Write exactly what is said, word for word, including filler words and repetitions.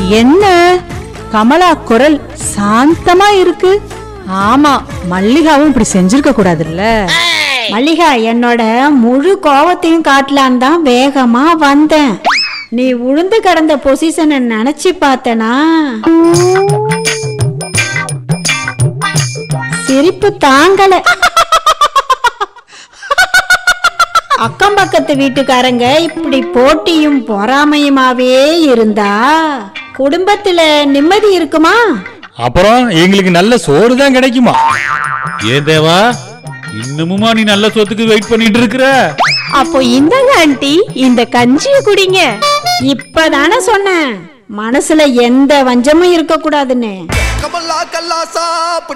என்ன கமலா குரல் சாந்தமா இருக்கு? ஆமா, மல்லிகாவும் இப்படி செஞ்சிருக்க கூடாதுல்ல. மல்லிகா, என்னோட முழு கோவத்தையும் காட்டலான் தான் வேகமா வந்தேன். நீ உளுந்து கடந்த பொசிஷனை நினைச்சு பார்த்தனா சிரிப்பு தாங்கல. அக்கம் பக்கத்து வீட்டுக்காரங்க இப்படி போட்டியும் பொறாமையுமாவே இருந்தா குடும்பத்துல நிம்மதி இருக்குமா? அப்புறம் எங்களுக்கு நல்ல சோறு தான் கிடைக்குமா? ஏன் தேவா, இன்னமுமா நீ நல்ல சொத்துக்கு வெயிட் பண்ணிட்டு இருக்கிற? அப்போ இந்தாங்க ஆண்டி, இந்த கஞ்சிய குடிங்க. இப்பதானே சொன்னேன் மனசுல எந்த வஞ்சமும் இருக்க கூடாதுன்னு. கமலா கல்லாசா